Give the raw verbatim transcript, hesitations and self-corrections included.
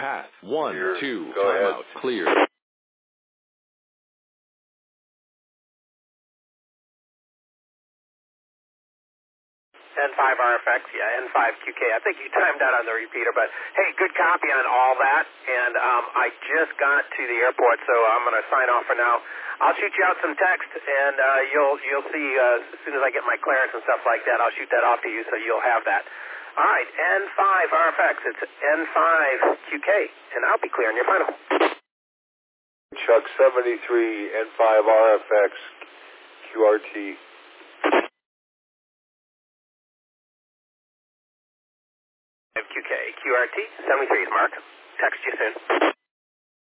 path. One, Clear. two, Go timeout, ahead. clear. N five R F X, yeah, N five Q K. I think you timed out on the repeater, but hey, good copy on all that. And um, I just got to the airport, so I'm going to sign off for now. I'll shoot you out some text, and uh, you'll you'll see uh, as soon as I get my clearance and stuff like that, I'll shoot that off to you, so you'll have that. All right, N five R F X, it's N five Q K, and I'll be clearing your final. Chuck seventy-three, N five R F X, Q R T. Q K, Q R T, seventy-three is Mark. Text you soon.